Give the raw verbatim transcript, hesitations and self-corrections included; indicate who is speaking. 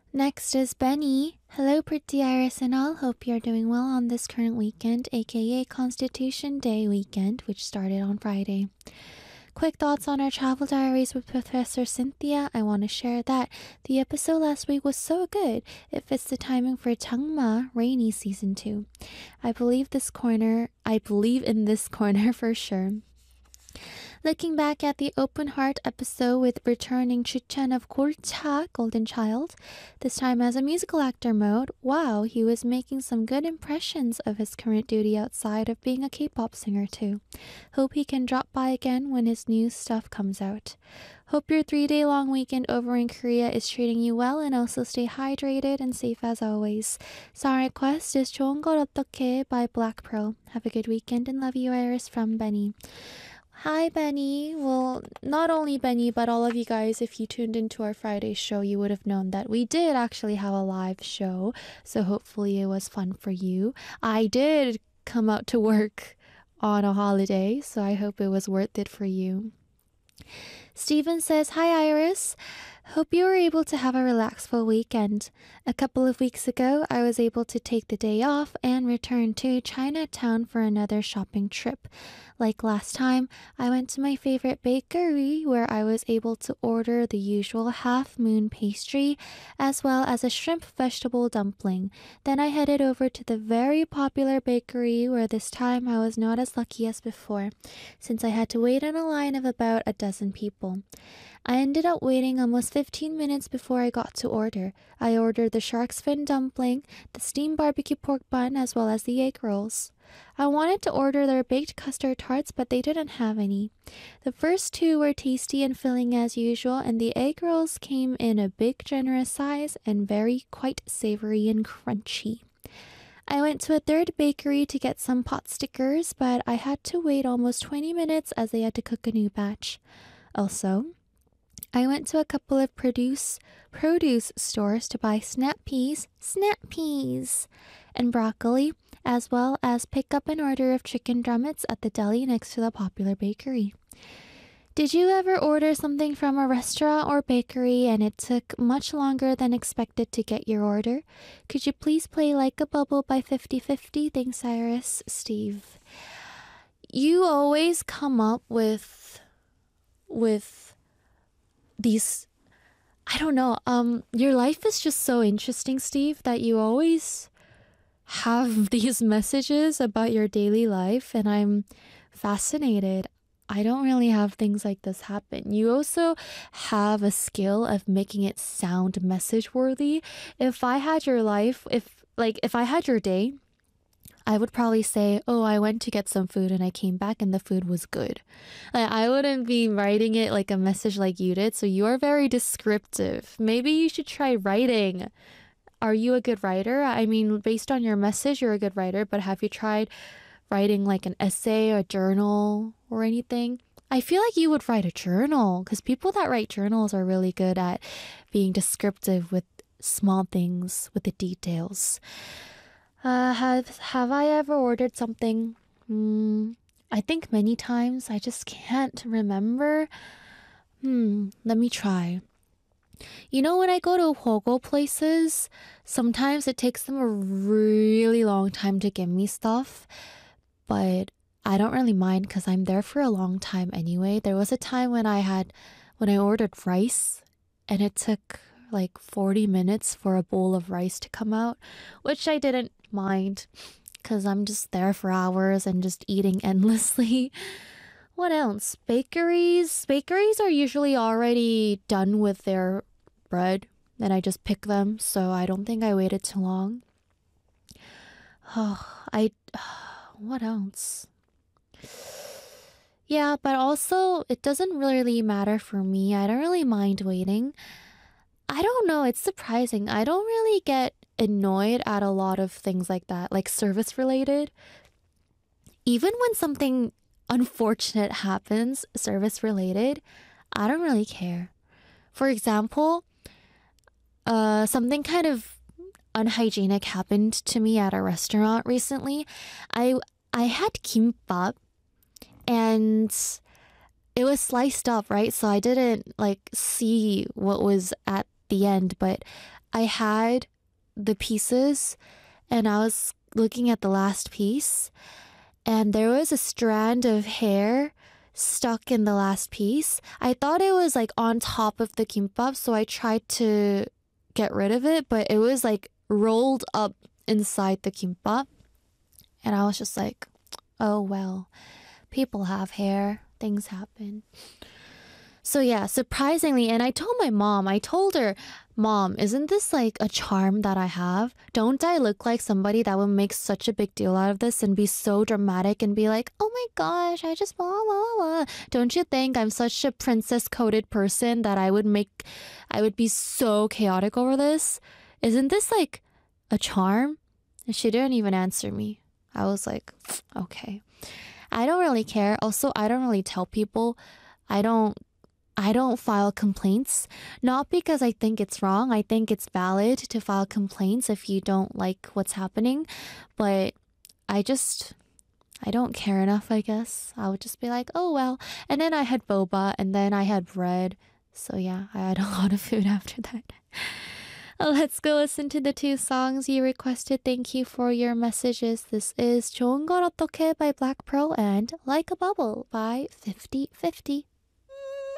Speaker 1: Next is Benny. Hello, pretty Iris and all. Hope you're doing well on this current weekend, aka Constitution Day weekend, which started on Friday. Quick thoughts on our travel diaries with Professor Cynthia. I want to share that the episode last week was so good. It fits the timing for Changma rainy season two. I believe this corner. I believe in this corner for sure. Looking back at the Open Heart episode with returning Chuchan of Golcha, Golden Child, this time as a musical actor mode, wow, he was making some good impressions of his current duty outside of being a K-pop singer too. Hope he can drop by again when his new stuff comes out. Hope your three-day long weekend over in Korea is treating you well and also stay hydrated and safe as always. Song request is 좋은 걸 어떡해 by Black Pearl. Have a good weekend and love you, Iris from Benny. Hi, Benny. Well, not only Benny, but all of you guys, if you tuned into our Friday show, you would have known that we did actually have a live show. So hopefully it was fun for you. I did come out to work on a holiday, so I hope it was worth it for you. Steven says, hi, Iris. Hope you were able to have a relaxful weekend. A couple of weeks ago, I was able to take the day off and return to Chinatown for another shopping trip. Like last time, I went to my favorite bakery where I was able to order the usual half moon pastry as well as a shrimp vegetable dumpling. Then I headed over to the very popular bakery where this time I was not as lucky as before, since I had to wait in a line of about a dozen people. I ended up waiting almost fifteen minutes before I got to order. I ordered the shark's fin dumpling, the steamed barbecue pork bun, as well as the egg rolls. I wanted to order their baked custard tarts, but they didn't have any. The first two were tasty and filling as usual, and the egg rolls came in a big generous size and very quite savory and crunchy. I went to a third bakery to get some pot stickers, but I had to wait almost twenty minutes as they had to cook a new batch. Also, I went to a couple of produce produce stores to buy snap peas, snap peas, and broccoli, as well as pick up an order of chicken drumettes at the deli next to the popular bakery. Did you ever order something from a restaurant or bakery and it took much longer than expected to get your order? Could you please play Like a Bubble by fifty fifty? Thanks, Iris. Steve. You always come up with with these, I don't know, um your life is just so interesting, Steve, that you always have these messages about your daily life, and I'm fascinated. I don't really have things like this happen. You also have a skill of making it sound message worthy. If I had your life, if like if I had your day, I would probably say, oh, I went to get some food and I came back and the food was good. Like, I wouldn't be writing it like a message like you did. So you are very descriptive. Maybe you should try writing. Are you a good writer? I mean, based on your message, you're a good writer, but have you tried writing like an essay, a journal, or anything? I feel like you would write a journal because people that write journals are really good at being descriptive with small things, with the details. Uh, have have I ever ordered something? Hmm, I think many times. I just can't remember. Hmm, let me try. You know, when I go to Hogo places, sometimes it takes them a really long time to give me stuff, but I don't really mind because I'm there for a long time anyway. There was a time when I had, when I ordered rice, and it took like forty minutes for a bowl of rice to come out, which I didn't mind because I'm just there for hours and just eating endlessly. What else? Bakeries. Bakeries are usually already done with their bread and I just pick them, so I don't think I waited too long. Oh, I. What else? Yeah, but also it doesn't really matter for me. I don't really mind waiting. I don't know, it's surprising. I don't really get annoyed at a lot of things like that, like service related. Even when something unfortunate happens, service related, I don't really care. For example, uh, something kind of unhygienic happened to me at a restaurant recently. I I had kimbap and it was sliced up, right? So I didn't like see what was at the end, but I had the pieces and I was looking at the last piece, and there was a strand of hair stuck in the last piece. I thought it was like on top of the kimbap, so I tried to get rid of it, but it was like rolled up inside the kimbap. And I was just like, oh well, people have hair, things happen. So yeah, surprisingly, and I told my mom, I told her, Mom, isn't this like a charm that I have? Don't I look like somebody that would make such a big deal out of this and be so dramatic and be like, oh my gosh, I just blah, blah, blah, blah. Don't you think I'm such a princess-coded person that I would make, I would be so chaotic over this? Isn't this like a charm? And she didn't even answer me. I was like, okay. I don't really care. Also, I don't really tell people. I don't I don't file complaints, not because I think it's wrong. I think it's valid to file complaints if you don't like what's happening, but I just, I don't care enough, I guess. I would just be like, oh well. And then I had boba, and then I had bread. So yeah, I had a lot of food after that. Let's go listen to the two songs you requested. Thank you for your messages. This is 좋은 건 어떡해 by Black Pearl and Like a Bubble by fifty fifty.